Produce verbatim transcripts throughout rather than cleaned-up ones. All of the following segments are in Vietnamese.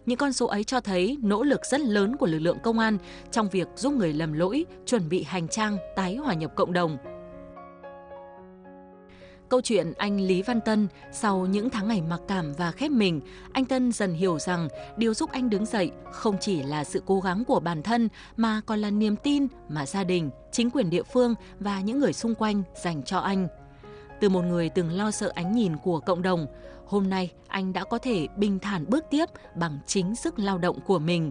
Những con số ấy cho thấy nỗ lực rất lớn của lực lượng công an trong việc giúp người lầm lỗi chuẩn bị hành trang tái hòa nhập cộng đồng. Câu chuyện anh Lý Văn Tân, sau những tháng ngày mặc cảm và khép mình, anh Tân dần hiểu rằng điều giúp anh đứng dậy không chỉ là sự cố gắng của bản thân mà còn là niềm tin mà gia đình, chính quyền địa phương và những người xung quanh dành cho anh. Từ một người từng lo sợ ánh nhìn của cộng đồng, hôm nay anh đã có thể bình thản bước tiếp bằng chính sức lao động của mình.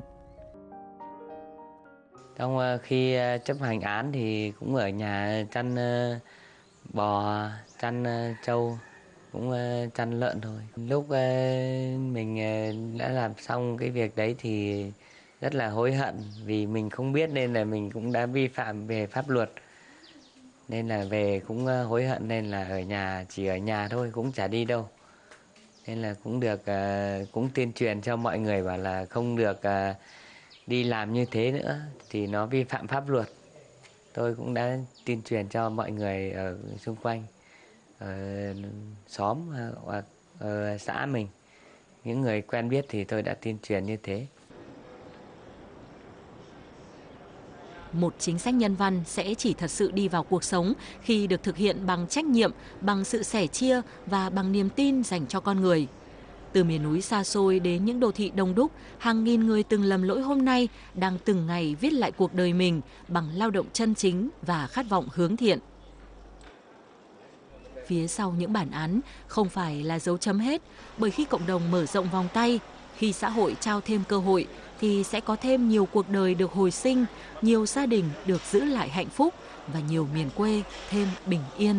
Trong khi chấp hành án thì cũng ở nhà chăn bò, chăn trâu, cũng chăn lợn thôi. Lúc mình đã làm xong cái việc đấy thì rất là hối hận vì mình không biết nên là mình cũng đã vi phạm về pháp luật. Nên là về cũng hối hận nên là ở nhà, chỉ ở nhà thôi, cũng chả đi đâu. Nên là cũng được cũng tuyên truyền cho mọi người bảo là không được đi làm như thế nữa thì nó vi phạm pháp luật. Tôi cũng đã tuyên truyền cho mọi người ở xung quanh, ở xóm hoặc ở xã mình. Những người quen biết thì tôi đã tuyên truyền như thế. Một chính sách nhân văn sẽ chỉ thật sự đi vào cuộc sống khi được thực hiện bằng trách nhiệm, bằng sự sẻ chia và bằng niềm tin dành cho con người. Từ miền núi xa xôi đến những đô thị đông đúc, hàng nghìn người từng lầm lỗi hôm nay đang từng ngày viết lại cuộc đời mình bằng lao động chân chính và khát vọng hướng thiện. Phía sau những bản án không phải là dấu chấm hết, bởi khi cộng đồng mở rộng vòng tay, khi xã hội trao thêm cơ hội, thì sẽ có thêm nhiều cuộc đời được hồi sinh, nhiều gia đình được giữ lại hạnh phúc và nhiều miền quê thêm bình yên.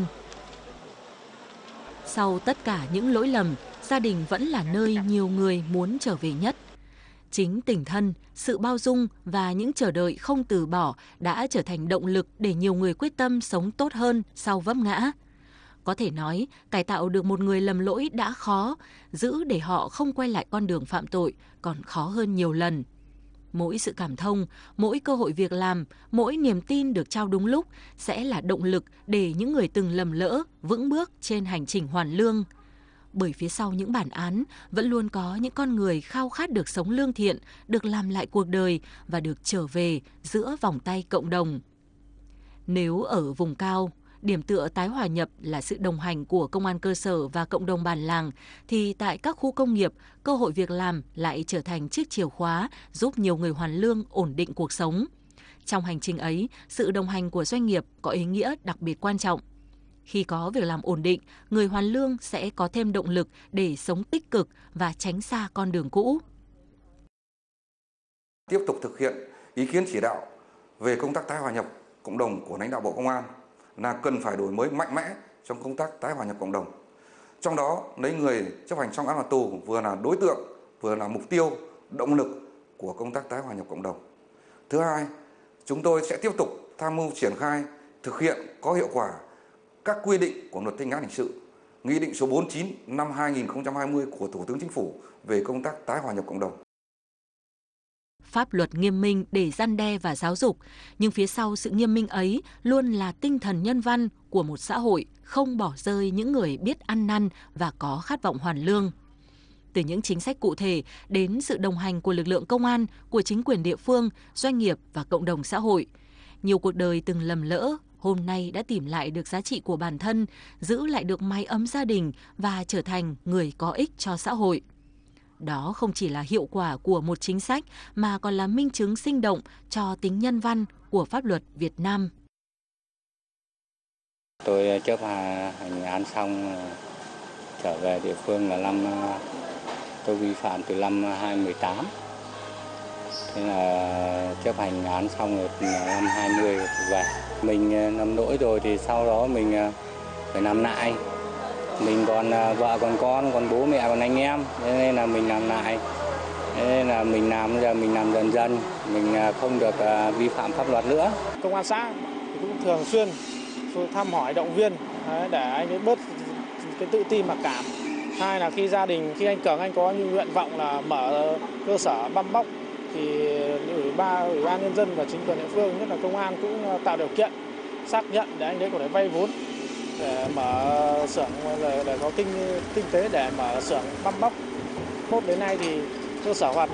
Sau tất cả những lỗi lầm, gia đình vẫn là nơi nhiều người muốn trở về nhất. Chính tình thân, sự bao dung và những chờ đợi không từ bỏ đã trở thành động lực để nhiều người quyết tâm sống tốt hơn sau vấp ngã. Có thể nói, cải tạo được một người lầm lỗi đã khó, giữ để họ không quay lại con đường phạm tội còn khó hơn nhiều lần. Mỗi sự cảm thông, mỗi cơ hội việc làm, mỗi niềm tin được trao đúng lúc sẽ là động lực để những người từng lầm lỡ vững bước trên hành trình hoàn lương. Bởi phía sau những bản án vẫn luôn có những con người khao khát được sống lương thiện, được làm lại cuộc đời và được trở về giữa vòng tay cộng đồng. Nếu ở vùng cao, điểm tựa tái hòa nhập là sự đồng hành của công an cơ sở và cộng đồng bản làng, thì tại các khu công nghiệp, cơ hội việc làm lại trở thành chiếc chìa khóa giúp nhiều người hoàn lương ổn định cuộc sống. Trong hành trình ấy, sự đồng hành của doanh nghiệp có ý nghĩa đặc biệt quan trọng. Khi có việc làm ổn định, người hoàn lương sẽ có thêm động lực để sống tích cực và tránh xa con đường cũ. Tiếp tục thực hiện ý kiến chỉ đạo về công tác tái hòa nhập cộng đồng của lãnh đạo Bộ Công an là cần phải đổi mới mạnh mẽ trong công tác tái hòa nhập cộng đồng. Trong đó, lấy người chấp hành xong án phạt tù vừa là đối tượng, vừa là mục tiêu, động lực của công tác tái hòa nhập cộng đồng. Thứ hai, chúng tôi sẽ tiếp tục tham mưu triển khai, thực hiện có hiệu quả các quy định của Luật Thi hành án hình sự, Nghị định số bốn mươi chín năm hai nghìn không trăm hai mươi của Thủ tướng Chính phủ về công tác tái hòa nhập cộng đồng. Pháp luật nghiêm minh để răn đe và giáo dục, nhưng phía sau sự nghiêm minh ấy luôn là tinh thần nhân văn của một xã hội không bỏ rơi những người biết ăn năn và có khát vọng hoàn lương. Từ những chính sách cụ thể đến sự đồng hành của lực lượng công an, của chính quyền địa phương, doanh nghiệp và cộng đồng xã hội, nhiều cuộc đời từng lầm lỡ hôm nay đã tìm lại được giá trị của bản thân, giữ lại được mái ấm gia đình và trở thành người có ích cho xã hội. Đó không chỉ là hiệu quả của một chính sách mà còn là minh chứng sinh động cho tính nhân văn của pháp luật Việt Nam. Tôi chấp hành án xong trở về địa phương là năm tôi vi phạm từ năm hai nghìn không trăm mười tám. Thế là chấp hành án xong rồi năm hai mươi về. Mình làm lỗi rồi thì sau đó mình phải làm lại. Mình còn vợ, còn con, còn bố mẹ, còn anh em, nên là mình làm lại. Nên là mình làm bây giờ mình làm dần dần, mình không được vi phạm pháp luật nữa. Công an xã cũng thường xuyên thăm hỏi động viên để anh ấy bớt cái tự ti mặc cảm. Hai là khi gia đình, khi anh Cường anh có như nguyện vọng là mở cơ sở băm bóc thì ủy ban ủy ban nhân dân và chính quyền địa phương, nhất là công an cũng tạo điều kiện xác nhận để anh ấy có thể vay vốn để mở xưởng, để có kinh kinh tế để mở xưởng băm bóc. Đến nay thì cơ sở hoạt động